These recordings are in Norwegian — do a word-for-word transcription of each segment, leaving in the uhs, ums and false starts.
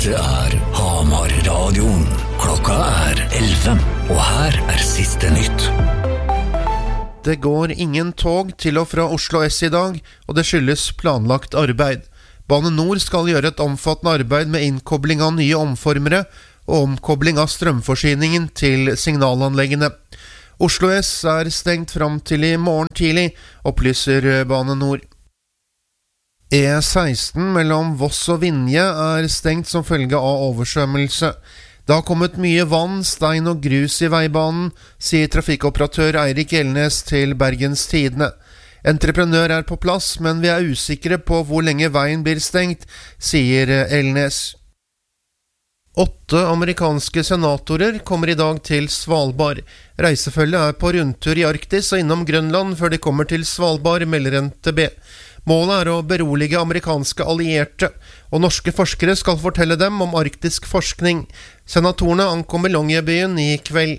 Dette er Hamar-radioen. Klokka er elleve, og her er siste nytt. Det går ingen tog til og fra Oslo S i dag, og det skyldes planlagt arbeid. Bane Nor skal gjøre et omfattende arbeid med innkobling av nye omformere og omkobling av strømforsyningen til signalanleggene. Oslo S er stengt fram til i morgen tidlig, opplyser Bane Nor. E seksten mellom Voss og Vinje er stengt som følge av oversvømmelse. Det har kommet mye vann, stein og grus i veibanen, sier trafikkoperatør Eirik Elnes til Bergens Tidende. Entreprenør er på plass, men vi er usikre på hvor lenge veien blir stengt, sier Elnes. Åtte amerikanske senatorer kommer i dag til Svalbard. Reisefølget er på rundtur i Arktis og innom Grønland før de kommer til Svalbard, melder N T B. Målet er å berolige amerikanske allierte, og norske forskere skal fortelle dem om arktisk forskning. Senatorene ankommer Longyearbyen i kveld.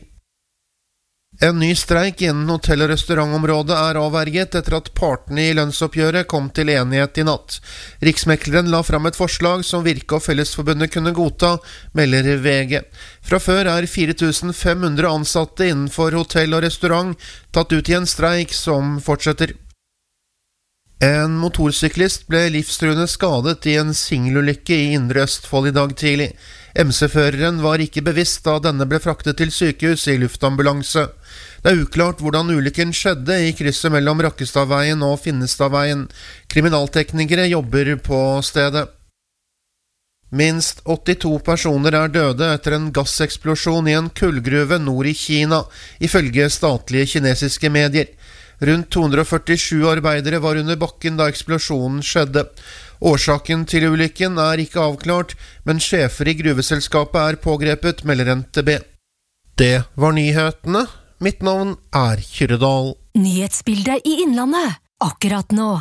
En ny streik innen hotell- og restaurantområdet er avverget etter at partene i lønnsoppgjøret kom til enighet i natt. Riksmekleren la fram et forslag som Virke og Fellesforbundet kunne godta, melder V G. Fra før er fire tusen fem hundre ansatte innenfor hotell og restaurant tatt ut i en streik som fortsetter. En motorsyklist ble livstruende skadet i en singelulykke i Indre Østfold i dag tidlig. M C-føreren var ikke bevisst da denne ble fraktet til sykehus i luftambulanse. Det er uklart hvordan ulykken skjedde i krysset mellom Rakkestadveien og Finnestadveien. Kriminalteknikere jobber på stedet. Minst åttito personer er døde etter en gasseksplosjon i en kullgruve nord i Kina, ifølge statlige kinesiske medier. Rundt to hundre førtisju arbeidere var under bakken da eksplosjonen skjedde. Årsaken til ulykken er ikke avklart, men sjefer i gruveselskapet er pågrepet, melder N T B. Det var nyhetene. Mitt navn er Kyrredal. Nyhetsbildet i Innlandet, akkurat nå.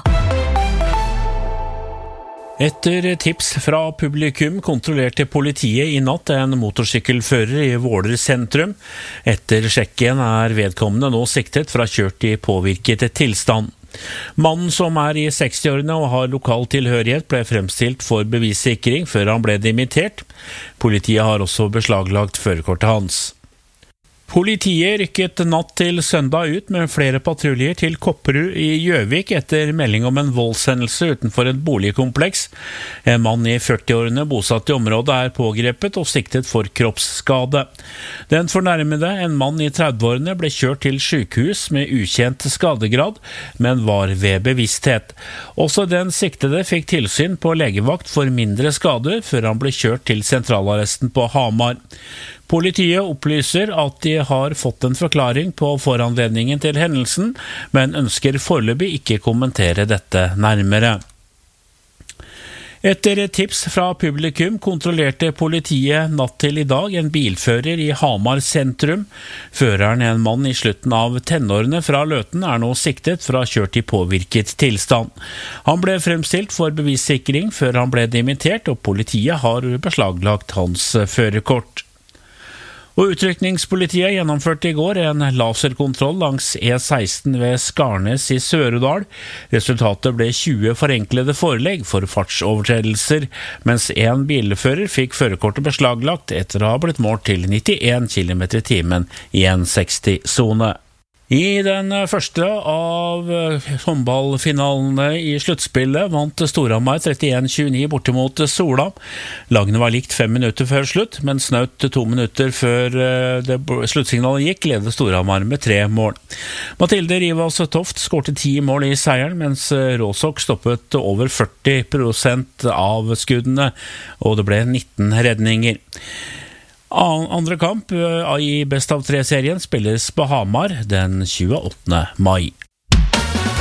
Etter tips fra publikum kontrollerte politiet i natt en motorsykkelfører i Våler sentrum. Etter sjekken er vedkommende nå siktet for å ha kjørt i påvirket tilstand. Mannen som er i sekstiårene og har lokal tilhørighet ble fremstilt for bevissikring før han ble dimittert. Politiet har også beslaglagt førerkortet hans. Politiet rykket natt til søndag ut med flere patruljer til Kopperud i Gjøvik etter melding om en voldshendelse utenfor et boligkompleks. En mann i førtiårene bosatt i området er pågrepet og siktet for kroppsskade. Den fornærmede, en mann i trettiårene, ble kjørt til sykehus med ukjent skadegrad, men var ved bevissthet. Også den siktede fikk tilsyn på legevakt for mindre skader før han ble kjørt til sentralarresten på Hamar. Politiet opplyser at de har fått en forklaring på foranledningen til hendelsen, men ønsker foreløpig ikke kommentere dette nærmere. Etter tips fra publikum kontrollerte politiet natt til i dag en bilfører i Hamar sentrum. Føreren, en mann i slutten av tenårene fra Løten, er nå siktet for å ha kjørt i påvirket tilstand. Han ble fremstilt for bevissikring før han ble dimittert, og politiet har beslaglagt hans førerkort. Og utrykningspolitiet gjennomførte i går en laserkontroll langs E seksten ved Skarnes i Sør-Odal. Resultatet ble tjue forenklede forelegg for fartsovertredelser, mens en bilfører fikk førerkortet beslaglagt etter å ha blitt målt til nittien kilometer i timen i en seksti-sone. I den første av håndballfinalene i sluttspillet vant Storhamar trettien tjueni borte mot Sola. Lagene var likt fem minutter før slutt, men snaut to minutter før det sluttsignalet gikk, ledet Storhamar med tre mål. Mathilde Rivas Toft skårte ti mål i seieren, mens Råsok stoppet over førti prosent av skuddene, og det ble nitten redninger. Andre kamp i Best av tre-serien spilles på Hamar den tjueåttende mai.